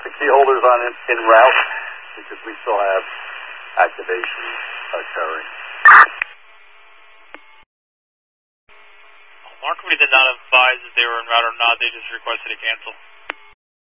the key holders on en route because we still have activation occurring. Our company did not advise that they were en route or not. They just requested to cancel.